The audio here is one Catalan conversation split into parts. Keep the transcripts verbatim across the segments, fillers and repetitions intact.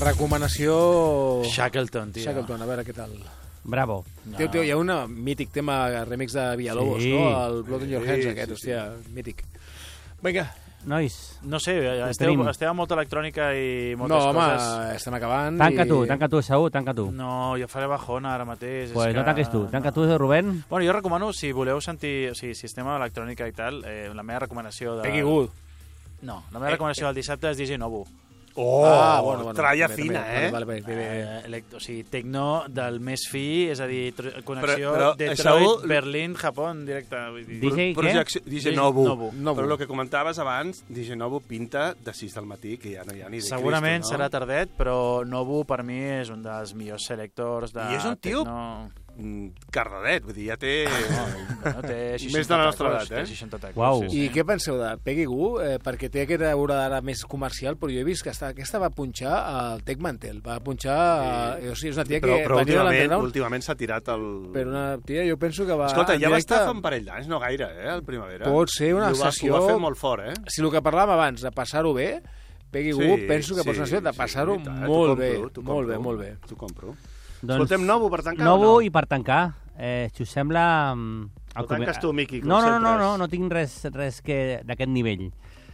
recomanació... Shackleton, tio. Shackleton, a veure què tal. Bravo. No. Tio, tio, hi ha un mític tema remix de Villalobos, sí. No? El Blood in Your Hands, sí, aquest, sí, hòstia, sí. Mític. Vinga. Nois. No sé, esteu, esteu amb molta electrònica i moltes no, home, coses. No, home, estem acabant. Tanca i... tu, tanca tu, Saúl, tanca tu. No, jo faré bajona ara mateix. Pues és no que... tanques tu, tanca no. tu, Rubén. Bueno, jo recomano, si voleu sentir, o sigui, sistema electrònica i tal, eh, la meva recomanació de... Peggy Goo. No, la meva eh, recomanació del dissabte és D J Novo. Oh, ah, bueno, bueno, tralla també, fina, també, eh? Vale, vale, vale, vale. Eh, elect... O sigui, tecno del més fi, és a dir, connexió però, però, Detroit, Saúl... Berlín, Japó, en directe. D J què? D J Novo. Novo. Novo. Però el que comentaves abans, D J Novo pinta de sis del matí, que ja no hi ha ni de Segurament Cristo, no? serà tardet, però Novo per mi és un dels millors selectors de I és un tio... Tecno... cardadet, vull dir, ja té... No, no, té més de la nostra edat, eh? seixanta tacos, Uau. sí, sí. I què penseu de Peggy Goo? Eh, perquè té aquesta aura d'ara més comercial, però jo he vist que està, aquesta va punxar al Tech Mantel, va punxar... Sí. Eh, o sigui, és una tia però, que... Però últimament, últimament s'ha tirat el... Però una tia, jo penso que va... Escolta, ja directe... va estar fa un parell d'anys, no gaire, eh, al Primavera. Pot ser una I va, sessió... Ho va fer molt fort, eh? Si el que parlàvem abans, de passar-ho bé, Peggy Goo, sí, penso que sí, pot ser una sessió de passar-ho sí, molt bé, compro, molt bé, molt bé. T'ho compro. Doncs, escoltem Novo per tancar Novo o no? I per tancar. Eh, si us sembla... El tanques tu, Miqui, com no, no, sempre. No, no, no, no tinc res, res que d'aquest nivell.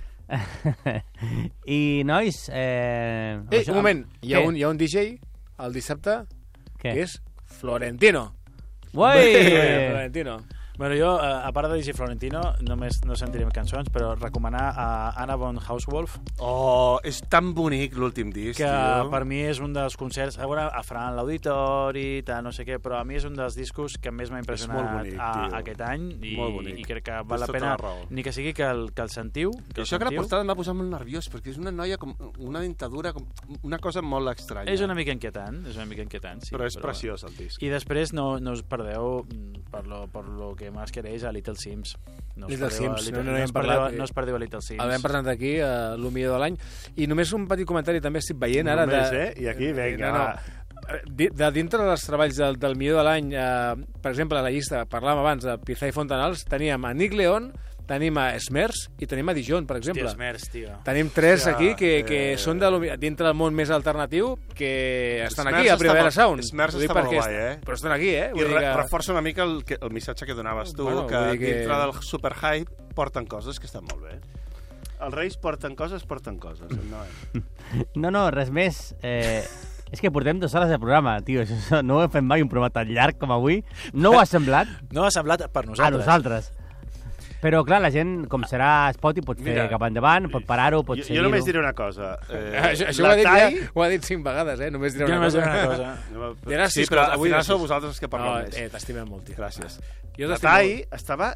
I, nois... Eh, Ei, això, un moment, hi ha un, hi ha un D J el dissabte Què? que és Florentino. Uai! Florentino. Bueno, jo, a part de D J Florentino, només no sentirem cançons, però recomanar a Anna von Hauswolf. Oh, és tan bonic l'últim disc, que tio. Per mi és un dels concerts, a veure, a Fran l'Auditori, no sé què, però a mi és un dels discos que més m'ha impressionat bonic, a, tio. aquest any i, i crec que val Tens la pena, tota la ni que sigui que el, que el sentiu. Que I això el que la sentiu. portada em va posar molt nerviós, perquè és una noia com una dentadura, com una cosa molt estranya. És una mica inquietant, és una mica inquietant, sí. Però és però... preciós, el disc. I després no, no us perdeu, per lo, per lo que més quereix, a Little Sims. No Little Sims, Little, no, no, no, no, us perdeu, no us perdeu a Little Sims. El vam presentar aquí, a lo millor de l'any. I només un petit comentari, també estic veient ara... Només, de... eh? I aquí, vinga, no, no. De dintre dels treballs del, del millor de l'any, eh, per exemple, a la llista, parlàvem abans de Pizza i Fontanals, teníem a Nick León, tenim a Smers i tenim a Dijon, per exemple. Hòstia, Smers, tio. Tenim tres Hòstia, aquí que, que eh... són de lo, dintre del món més alternatiu que estan Smers aquí, a Primavera Sound. Smers està molt guai, eh? Però estan aquí, eh? I re que... reforça una mica el, que, el missatge que donaves tu, bueno, que, que dintre del superhype porten coses que estan molt bé. Els reis porten coses, porten coses. No, eh? no, no, res més. Eh... És que portem dues hores de programa, tio. No he fet mai un programa tan llarg com avui. No ho ha semblat? No ha semblat per nosaltres. A nosaltres. Però, clar, la gent, com serà Spotify, pot fer Mira, cap endavant, pot parar-ho, pot seguir-ho. Jo només diré una cosa. Eh, això això ho, ha dit, tai... ja, ho ha dit cinc vegades, eh? Només diré una, només cosa. Diré una cosa. Ja sí, però al final sou vosaltres que parleu no, més. Eh, T'estimem molt, tio. Gràcies. Jo la Tai estava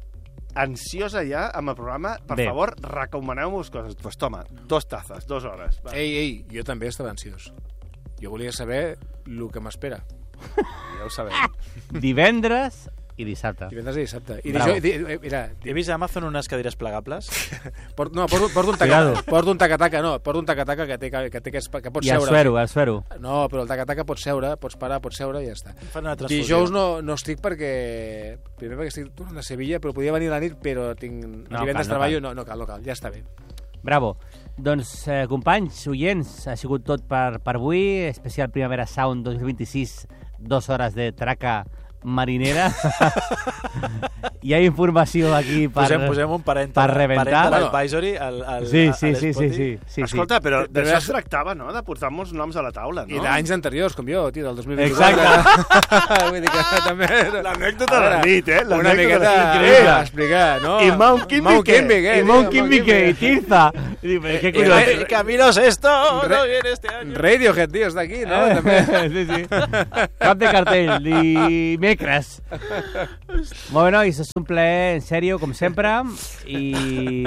ansiosa ja amb el programa. Per Bé. favor, recomaneu-vos coses. Doncs pues toma, dos tazes, dues hores. Va. Ei, ei, jo també estava ansiós. Jo volia saber el que m'espera. Ja ho sabem. Divendres i dissabte. Divendres i dissabte. I jo, di, mira, he vist a Amazon unes cadires plegables. Port, no, porto, porto un tacataca, porto un tacataca, no, porto un tacataca que té que, que, té que, que pots I seure. I el suero, el suero. No, però el tacataca pots seure, pots parar, pots seure i ja està. Dijous no, no estic perquè... Primer perquè estic tornant de Sevilla, però podia venir a la nit, però tinc... No, divendres cal, treballo, no, no cal, no cal, ja està bé. Bravo. Doncs, eh, companys, oients, ha sigut tot per, per avui. Especial Primavera Sound dos mil vint-i-sis, dues hores de traca marinera. Hi ha informació aquí per, posem, posem un parent, per reventar. Parental advisory al, al, sí, sí, sí, sí, sí, sí. Escolta, però d'això es tractava, no? De portar molts noms a la taula, no? I d'anys anteriors, com jo, tio, del dos mil vint-i-quatre. Exacte. Vull dir que també... L'anècdota de la nit, eh? Una miqueta increïble a explicar, no? I Monkey Mickey, i Monkey Mickey, i Tirza. ¿Qué eh, Camilo Sesto no viene este año. Radiohead, tío, está aquí, ¿no? També. Sí, sí. Cap de cartell, dimecres. Molt bé, nois, és un plaer, en sèrio, com sempre, i...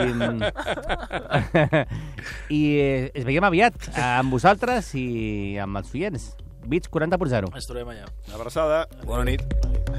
i es veiem aviat amb vosaltres i amb els oients. Beats quaranta per zero. Ens trobem allà. Una abraçada. Bona nit.